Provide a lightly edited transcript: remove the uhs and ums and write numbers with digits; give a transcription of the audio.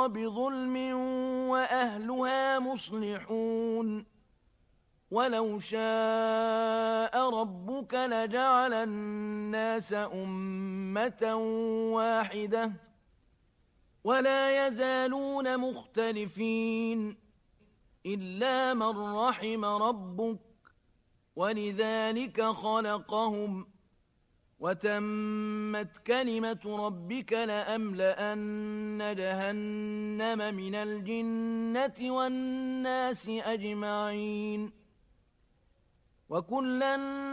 بظلم وأهلها مصلحون ولو شاء ربك لجعل الناس أمة واحدة ولا يزالون مختلفين إلا من رحم ربك ولذلك خلقهم وتمت كلمة ربك لأملأن جهنم من الجنة والناس أجمعين وكلا